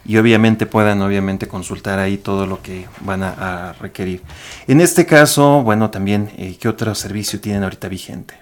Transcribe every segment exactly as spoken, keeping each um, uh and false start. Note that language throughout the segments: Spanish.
y obviamente puedan obviamente consultar ahí todo lo que van a, a requerir. En este caso, bueno, también, eh, ¿qué otro servicio tienen ahorita vigente?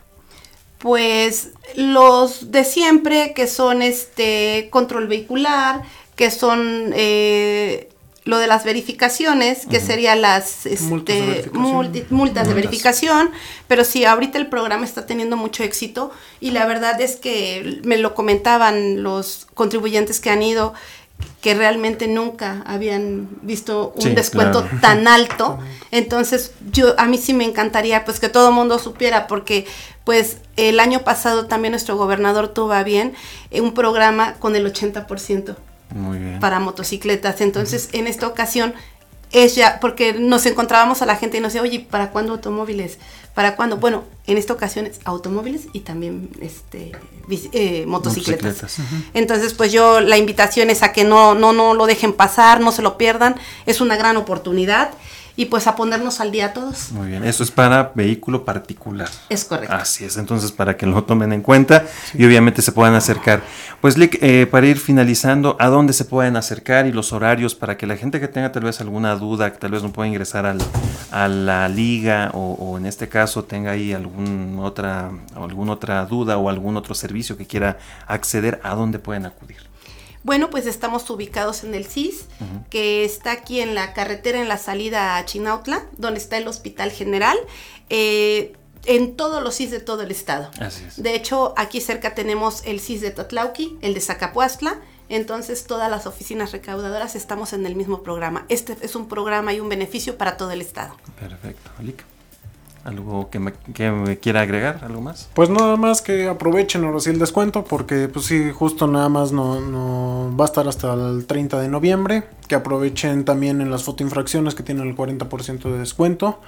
Pues los de siempre, que son este control vehicular, que son eh, lo de las verificaciones, que uh-huh. serían las este, multas, de verificación. Multi, multas de verificación, pero sí, ahorita el programa está teniendo mucho éxito y la verdad es que me lo comentaban los contribuyentes que han ido, que realmente nunca habían visto un sí, descuento claro. tan alto. Entonces, yo a mí sí me encantaría pues que todo el mundo supiera, porque pues el año pasado también nuestro gobernador tuvo a bien eh, un programa con el ochenta por ciento Muy bien. Para motocicletas. Entonces, uh-huh. en esta ocasión es ya, porque nos encontrábamos a la gente y nos decía, oye, ¿para cuándo automóviles? ¿Para cuándo? Bueno, en esta ocasión es automóviles y también este eh, motocicletas. motocicletas. Uh-huh. Entonces, pues yo, la invitación es a que no, no, no lo dejen pasar, no se lo pierdan, es una gran oportunidad. Y pues a ponernos al día todos. Muy bien, eso es para vehículo particular. Es correcto. Así es, entonces para que lo tomen en cuenta sí. y obviamente se puedan acercar. Pues Lick, eh, para ir finalizando, ¿a dónde se pueden acercar y los horarios para que la gente que tenga tal vez alguna duda, que tal vez no pueda ingresar al, a la liga o, o en este caso tenga ahí algún otra, alguna otra duda o algún otro servicio que quiera acceder, ¿a dónde pueden acudir? Bueno, pues estamos ubicados en el C I S, uh-huh. que está aquí en la carretera en la salida a Chinautla, donde está el Hospital General, eh, en todos los C I S de todo el estado. Así es. De hecho, aquí cerca tenemos el C I S de Tlatlauqui, el de Zacapuastla, entonces todas las oficinas recaudadoras estamos en el mismo programa. Este es un programa y un beneficio para todo el estado. Perfecto. Lick, ¿algo que me, que me quiera agregar? ¿Algo más? Pues nada más que aprovechen ahora sí el descuento, porque pues sí, justo nada más no, no va a estar hasta el treinta de noviembre. Que aprovechen también en las fotoinfracciones que tienen el cuarenta por ciento de descuento.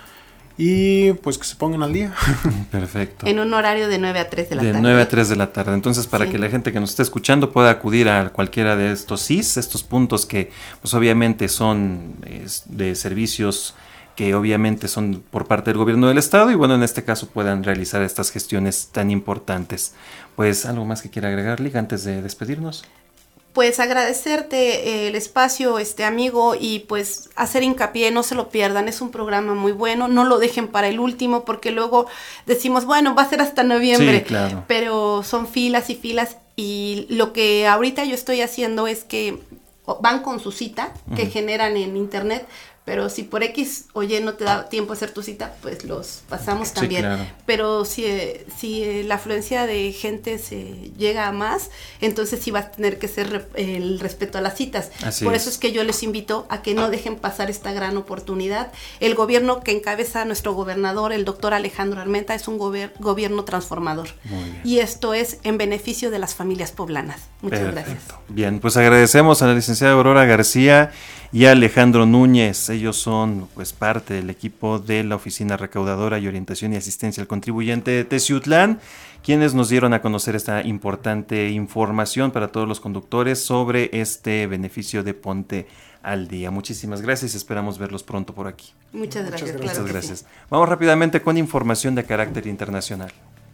Y pues que se pongan al día. Perfecto. En un horario de nueve a tres de la de tarde. De nueve a tres de la tarde. Entonces, para sí. que la gente que nos esté escuchando pueda acudir a cualquiera de estos C I S, estos puntos que pues obviamente son es, de servicios que obviamente son por parte del gobierno del estado y bueno, en este caso puedan realizar estas gestiones tan importantes. Pues, ¿algo más que quiera agregar, Lick, antes de despedirnos? Pues agradecerte el espacio, este amigo, y pues hacer hincapié, no se lo pierdan, es un programa muy bueno, no lo dejen para el último, porque luego decimos, bueno, va a ser hasta noviembre, sí, claro. pero son filas y filas, y lo que ahorita yo estoy haciendo es que van con su cita, que uh-huh. generan en internet, pero si por X o Y no te da tiempo a hacer tu cita, pues los pasamos sí, también. Claro. Pero si, si la afluencia de gente se llega a más, entonces sí va a tener que ser re, el respeto a las citas. Así por es. eso es que yo les invito a que no dejen pasar esta gran oportunidad. El gobierno que encabeza nuestro gobernador, el doctor Alejandro Armenta, es un gober, gobierno transformador. Muy bien. Y esto es en beneficio de las familias poblanas. Muchas Perfecto. gracias. Bien, pues agradecemos a la licenciada Aurora García y a Alejandro Núñez. Ellos son pues parte del equipo de la Oficina Recaudadora y Orientación y Asistencia al Contribuyente de Teciutlán, quienes nos dieron a conocer esta importante información para todos los conductores sobre este beneficio de Ponte al Día. Muchísimas gracias y esperamos verlos pronto por aquí. Muchas gracias. Muchas gracias. Claro gracias. Sí. Vamos rápidamente con información de carácter internacional.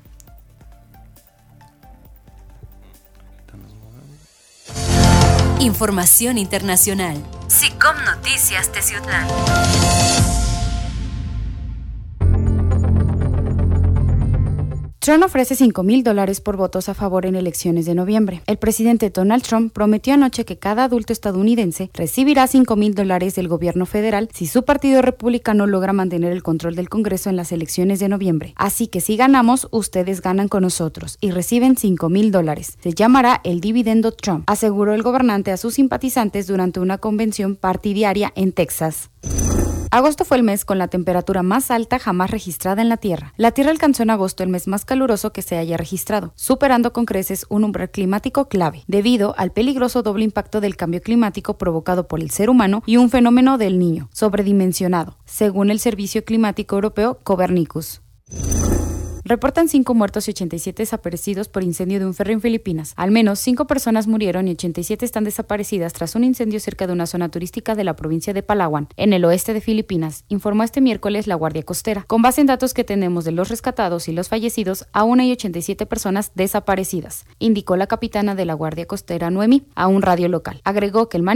Información internacional. SICOM Noticias Teciutlán. Trump ofrece cinco mil dólares por votos a favor en elecciones de noviembre. El presidente Donald Trump prometió anoche que cada adulto estadounidense recibirá cinco mil dólares del gobierno federal si su partido republicano logra mantener el control del Congreso en las elecciones de noviembre. Así que si ganamos, ustedes ganan con nosotros y reciben cinco mil dólares. Se llamará el dividendo Trump, aseguró el gobernante a sus simpatizantes durante una convención partidaria en Texas. Agosto fue el mes con la temperatura más alta jamás registrada en la Tierra. La Tierra alcanzó en agosto el mes más caluroso que se haya registrado, superando con creces un umbral climático clave, debido al peligroso doble impacto del cambio climático provocado por el ser humano y un fenómeno del Niño, sobredimensionado, según el Servicio Climático Europeo Copernicus. Reportan cinco muertos y ochenta y siete desaparecidos por incendio de un ferry en Filipinas. Al menos cinco personas murieron y ochenta y siete están desaparecidas tras un incendio cerca de una zona turística de la provincia de Palawan, en el oeste de Filipinas, informó este miércoles la Guardia Costera. Con base en datos que tenemos de los rescatados y los fallecidos, aún hay ochenta y siete personas desaparecidas, indicó la capitana de la Guardia Costera, Noemí, a un radio local. Agregó que el